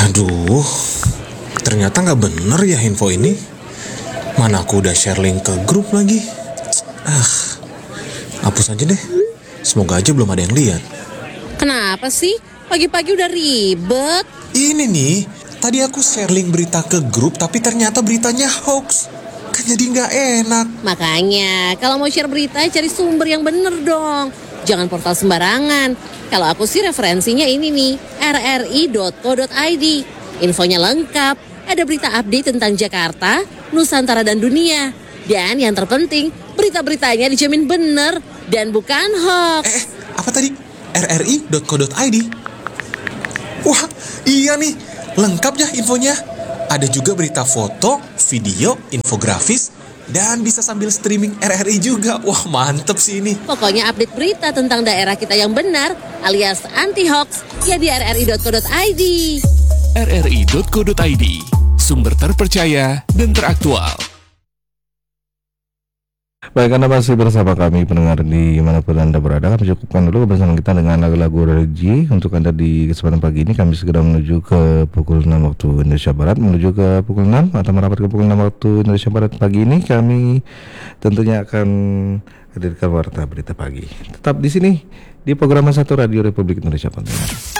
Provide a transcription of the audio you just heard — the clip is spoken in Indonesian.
Aduh, ternyata nggak bener ya info ini. Mana aku udah share link ke grup lagi. Hapus aja deh. Semoga aja belum ada yang lihat. Kenapa sih? Pagi-pagi udah ribet. Ini nih, tadi aku share link berita ke grup tapi ternyata beritanya hoax. Kan jadi nggak enak. Makanya, kalau mau share berita, cari sumber yang bener dong. Jangan portal sembarangan. Kalau aku sih referensinya ini nih, rri.co.id. Infonya lengkap, ada berita update tentang Jakarta, Nusantara dan dunia. Dan yang terpenting, berita-beritanya dijamin bener dan bukan hoax. Apa tadi? rri.co.id? Wah, iya nih, lengkap ya infonya. Ada juga berita foto, video, infografis, dan bisa sambil streaming RRI juga. Wah, mantep sih ini. Pokoknya update berita tentang daerah kita yang benar alias anti-hoax ya di rri.co.id. rri.co.id, sumber terpercaya dan teraktual. Baik, Anda masih bersama kami pendengar di manapun Anda berada. Kami cukupkan dulu bersama kita dengan lagu-lagu religi. Untuk Anda di kesempatan pagi ini kami segera menuju ke pukul 6 waktu Indonesia Barat. Menuju ke pukul 6 atau merapat ke pukul 6 waktu Indonesia Barat pagi ini, kami tentunya akan hadirkan warta berita pagi. Tetap di sini di program 1 Radio Republik Indonesia Pontianak.